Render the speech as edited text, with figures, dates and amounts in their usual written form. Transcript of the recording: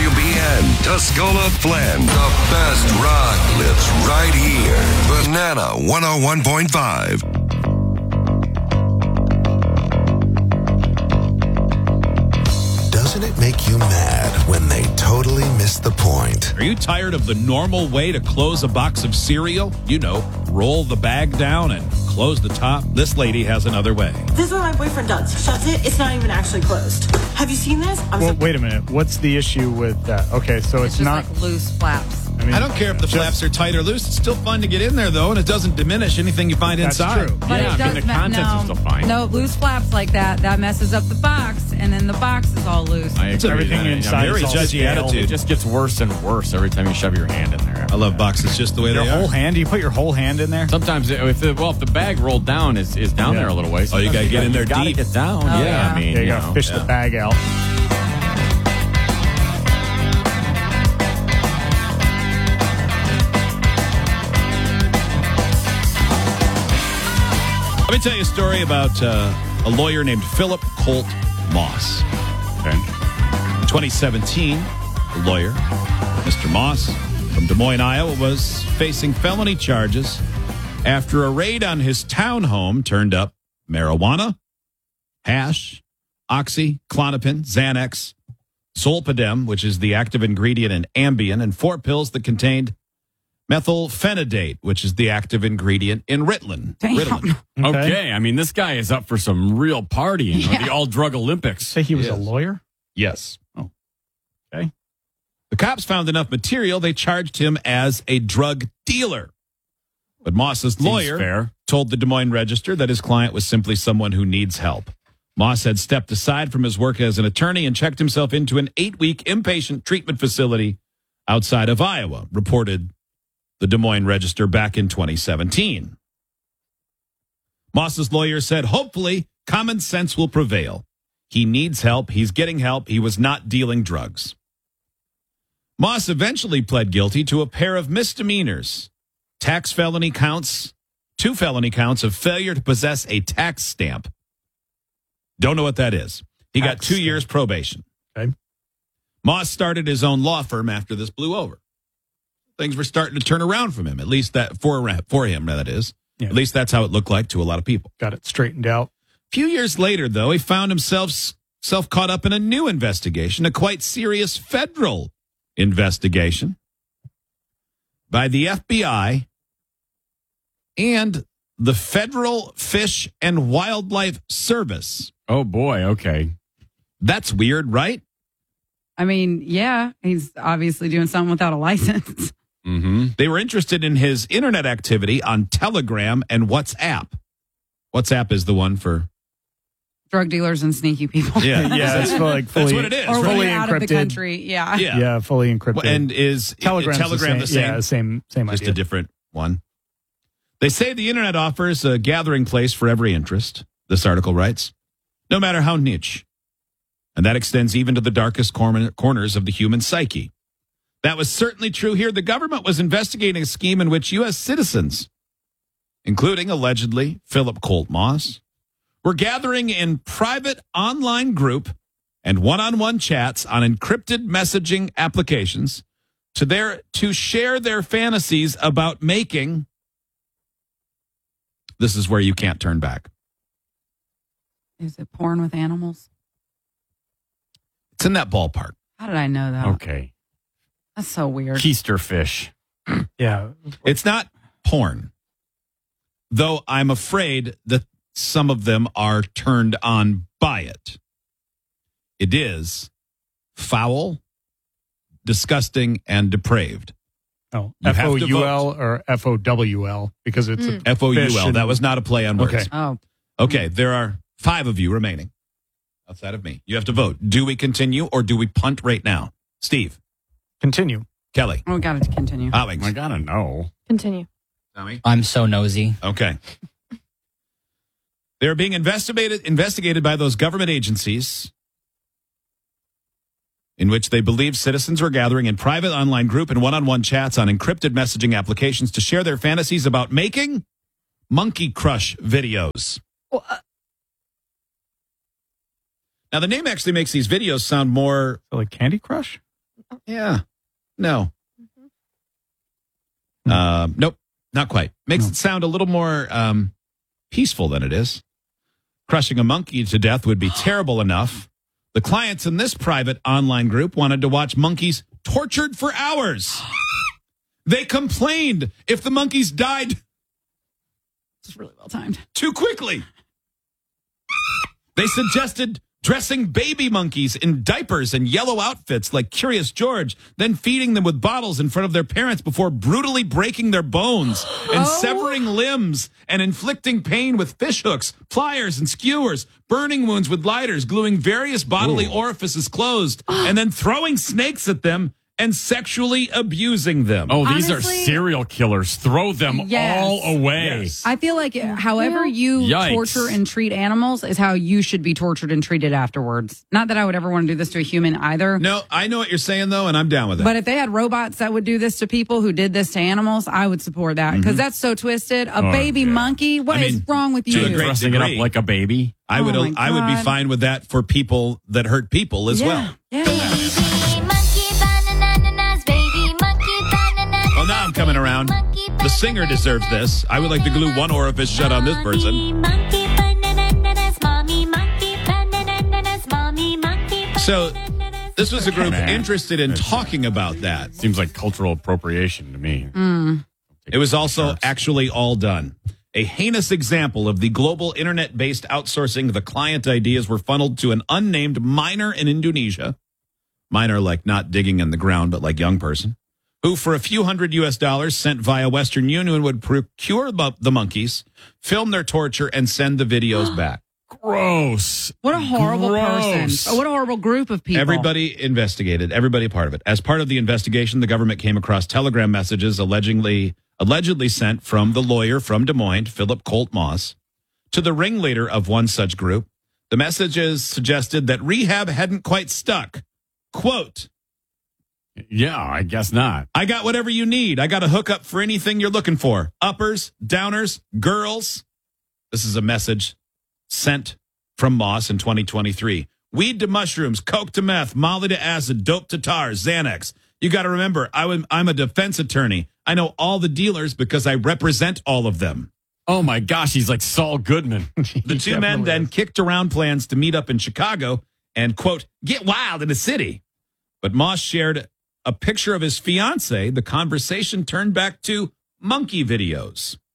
WBN, Tuscola Flint. The best rock lives right here. Banana 101.5. Doesn't it make you mad when they totally miss the point? Are you tired of the normal way to close a box of cereal? You know, roll the bag down and close the top. This lady has another way. This is what my boyfriend does. Shuts it. It's not even actually closed. Have you seen this? Well, wait a minute. What's the issue with that? Okay, so it's just not like loose flaps. I don't care if the flaps are tight or loose. It's still fun to get in there, though, and it doesn't diminish anything you find That's inside. true. But Yeah, it does the contents are still fine. No, loose flaps like that messes up the box, and then the box is all loose. I agree. everything Yeah, inside very is all judgy stale. attitude. It just gets worse and worse every time you shove your hand in there. I love boxes just the way Your they whole are. hand? Do you put your whole hand in there? Sometimes, if the bag rolled down is down Yeah. there a little ways. Oh, you gotta get in there gotta deep. get down. Oh, yeah, yeah. I mean, Yeah, you gotta fish the bag out. Let me tell you a story about a lawyer named Philip Colt Moss. Okay. In 2017, the lawyer, Mr. Moss, from Des Moines, Iowa, was facing felony charges after a raid on his townhome turned up marijuana, hash, oxy, Klonopin, Xanax, Zolpidem, which is the active ingredient in Ambien, and 4 pills that contained methylphenidate, which is the active ingredient in Ritalin. Damn. Ritalin. Okay, I mean, this guy is up for some real partying, or the all-drug Olympics. Say he was Yes. a lawyer? Yes. Oh, okay. The cops found enough material. They charged him as a drug dealer. But Moss's lawyer fair. told the Des Moines Register that his client was simply someone who needs help. Moss had stepped aside from his work as an attorney and checked himself into an 8-week inpatient treatment facility outside of Iowa, reported the Des Moines Register back in 2017. Moss's lawyer said, hopefully, common sense will prevail. He needs help. He's getting help. He was not dealing drugs. Moss eventually pled guilty to a pair of misdemeanors, tax felony counts, 2 felony counts of failure to possess a tax stamp. Don't know what that is. He got Tax 2 stamp. years probation. Okay. Moss started his own law firm after this blew over. Things were starting to turn around from him, at least that for him, that is. Yeah. At least that's how it looked like to a lot of people. Got it straightened out. A few years later, though, he found himself caught up in a new investigation, a quite serious federal investigation by the FBI and the Federal Fish and Wildlife Service. Oh, boy, okay. That's weird, right? I mean, yeah, he's obviously doing something without a license. Mm-hmm. They were interested in his internet activity on Telegram and WhatsApp. WhatsApp is the one for... Drug dealers and sneaky people. Yeah, Yeah, it's like fully, That's what it is. Or when fully you're out of the encrypted. country. Yeah. Yeah. Yeah, fully encrypted. And is Telegram's Telegram the same? Yeah, same Just idea. a different one. They say the internet offers a gathering place for every interest, this article writes, no matter how niche. And that extends even to the darkest corners of the human psyche. That was certainly true here. The government was investigating a scheme in which U.S. citizens, including allegedly Philip Colt Moss, were gathering in private online group and one-on-one chats on encrypted messaging applications to share their fantasies about making. This is where you can't turn back. Is it porn with animals? It's in that ballpark. How did I know that? Okay. That's so weird. Keister fish. Yeah. It's not porn, though I'm afraid that some of them are turned on by it. It is foul, disgusting, and depraved. Oh, You have to FOUL or FOWL because it's a FOUL. fish and- That was not a play on words. Okay. Oh, Okay, there are 5 of you remaining outside of me. You have to vote. Do we continue or do we punt right now? Steve, Continue. Kelly, we got to continue. Alex, I gotta know. Continue. Tommy. I'm so nosy. Okay. They're being investigated by those government agencies in which they believe citizens were gathering in private online group and one-on-one chats on encrypted messaging applications to share their fantasies about making Monkey Crush videos. Now, the name actually makes these videos sound more... So like Candy Crush? Yeah. No. Nope. Not quite. Makes it sound a little more peaceful than it is. Crushing a monkey to death would be terrible enough. The clients in this private online group wanted to watch monkeys tortured for hours. They complained if the monkeys died It's really well timed. too quickly. They suggested dressing baby monkeys in diapers and yellow outfits like Curious George, then feeding them with bottles in front of their parents before brutally breaking their bones and severing limbs and inflicting pain with fish hooks, pliers, and skewers, burning wounds with lighters, gluing various bodily orifices closed, and then throwing snakes at them and sexually abusing them. Oh, these Honestly- are serial killers. Throw them Yes. all away. Yes. I feel like however you Yikes. torture and treat animals is how you should be tortured and treated afterwards. Not that I would ever want to do this to a human either. No, I know what you're saying, though, and I'm down with it. But if they had robots that would do this to people who did this to animals, I would support that because that's so twisted. A baby monkey, what is wrong with to you? a great Dressing it up degree. like a baby. I would Oh my I would be God. fine with that for people that hurt people as well. Yeah. Well, now I'm coming around. The singer deserves this. I would like to glue one orifice shut on this person. So this was a group interested in talking about that. Seems like cultural appropriation to me. It was also actually all done. A heinous example of the global internet-based outsourcing. The client ideas were funneled to an unnamed miner in Indonesia. Miner like not digging in the ground, but like young person. Who for a few $100 US sent via Western Union would procure the monkeys, film their torture, and send the videos back. Gross. What a horrible Gross. person. What a horrible group of people. Everybody investigated, everybody a part of it. As part of the investigation, the government came across Telegram messages allegedly sent from the lawyer from Des Moines, Philip Colt Moss, to the ringleader of one such group. The messages suggested that rehab hadn't quite stuck. Quote, Yeah, I guess not. I got whatever you need. I got a hookup for anything you're looking for. Uppers, downers, girls. This is a message sent from Moss in 2023. Weed to mushrooms, coke to meth, molly to acid, dope to tar, Xanax. You got to remember, I'm a defense attorney. I know all the dealers because I represent all of them. Oh my gosh, he's like Saul Goodman. The two men then kicked around plans to meet up in Chicago and, quote, get wild in the city. But Moss shared a picture of his fiance. The conversation turned back to monkey videos.